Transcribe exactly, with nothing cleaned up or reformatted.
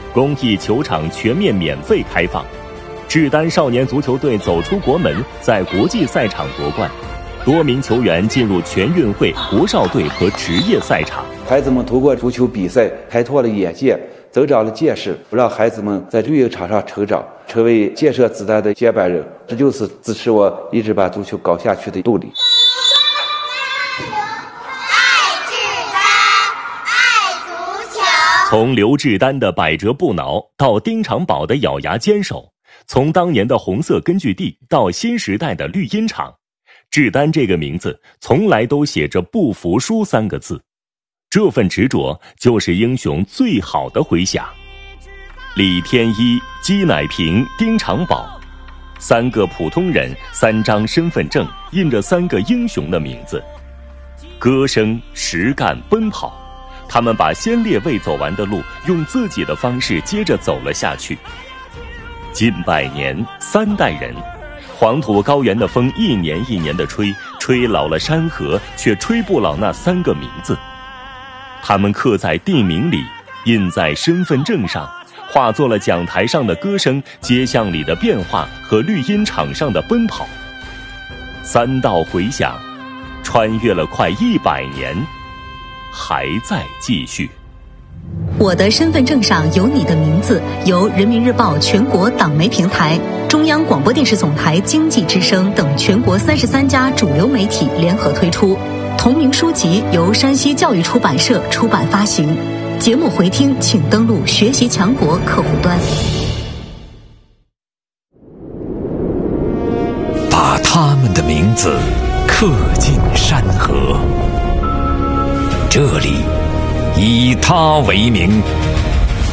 公益球场全面免费开放。志丹少年足球队走出国门，在国际赛场夺冠。多名球员进入全运会国少队和职业赛场。 孩子们通过足球比赛开拓了眼界，增长了见识，让孩子们在运营场上成长，成为建设子弹的接班人。这就是支持我一直把足球搞下去的动力。 从刘志丹的百折不挠到丁长保的咬牙坚守，从当年的红色根据地到新时代的绿茵场，志丹这个名字从来都写着不服输三个字，这份执着就是英雄最好的回响。李天一、姬乃平、丁长保，三个普通人，三张身份证，印着三个英雄的名字。歌声、实干、奔跑，他们把先烈未走完的路用自己的方式接着走了下去。近百年，三代人，黄土高原的风一年一年的吹，吹老了山河，却吹不老那三个名字。他们刻在地名里，印在身份证上，化作了讲台上的歌声，街巷里的变化和绿茵场上的奔跑。三道回响，穿越了快一百年，还在继续。 我的身份证上有你的名字，由人民日报全国党媒平台、中央广播电视总台经济之声等全国三十三家主流媒体联合推出。同名书籍由山西教育出版社出版发行。节目回听请登录学习强国客户端。 把他们的名字刻进山河，这里以他为名，